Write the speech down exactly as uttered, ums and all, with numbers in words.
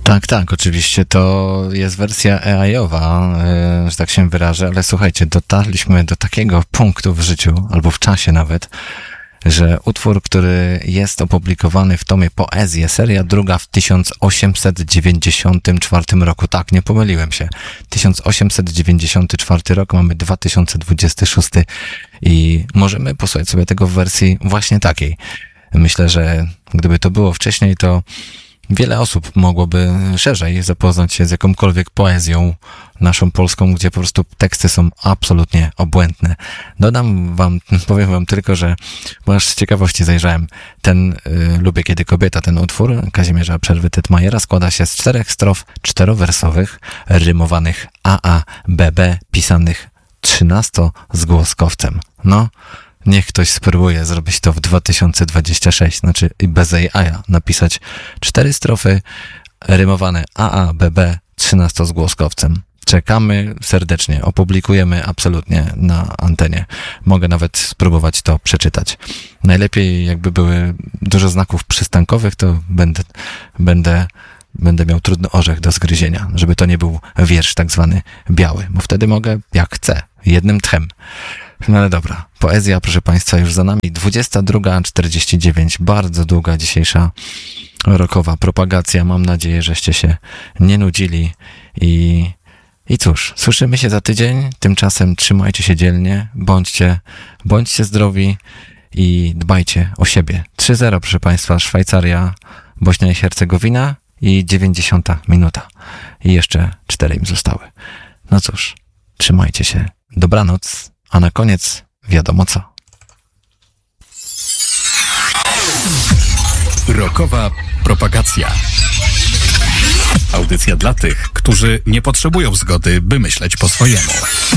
Tak, tak, oczywiście to jest wersja A I-owa, yy, że tak się wyrażę, ale słuchajcie, dotarliśmy do takiego punktu w życiu, albo w czasie nawet, że utwór, który jest opublikowany w tomie Poezje, seria druga w tysiąc osiemset dziewięćdziesiątym czwartym roku. Tak, nie pomyliłem się. tysiąc osiemset dziewięćdziesiąty czwarty rok, mamy dwa tysiące dwudziesty szósty i możemy posłuchać sobie tego w wersji właśnie takiej. Myślę, że gdyby to było wcześniej, to wiele osób mogłoby szerzej zapoznać się z jakąkolwiek poezją naszą polską, gdzie po prostu teksty są absolutnie obłędne. Dodam wam, powiem wam tylko, że, bo aż z ciekawości zajrzałem, ten y, Lubię Kiedy Kobieta, ten utwór Kazimierza Przerwy-Tytmajera składa się z czterech strof czterowersowych, rymowanych A A B B, pisanych trzynastozgłoskowcem. No, niech ktoś spróbuje zrobić to w dwa tysiące dwudziestym szóstym, znaczy bez A I napisać cztery strofy rymowane A A B B trzynastozgłoskowcem. Czekamy serdecznie, opublikujemy absolutnie na antenie. Mogę nawet spróbować to przeczytać. Najlepiej jakby były dużo znaków przystankowych, to będę, będę, będę miał trudny orzech do zgryzienia, żeby to nie był wiersz tak zwany biały, bo wtedy mogę jak chcę, jednym tchem. No ale dobra, poezja, proszę Państwa, już za nami. dwudziesta druga czterdzieści dziewięć, bardzo długa dzisiejsza rockowa propagacja. Mam nadzieję, żeście się nie nudzili i, i cóż, słyszymy się za tydzień. Tymczasem trzymajcie się dzielnie, bądźcie, bądźcie zdrowi i dbajcie o siebie. trzy zero, proszę Państwa, Szwajcaria, Bośnia i Hercegowina i dziewięćdziesiąta minuta. I jeszcze cztery im zostały. No cóż, trzymajcie się. Dobranoc. A na koniec wiadomo co. Rockowa propagacja. Audycja dla tych, którzy nie potrzebują zgody, by myśleć po swojemu.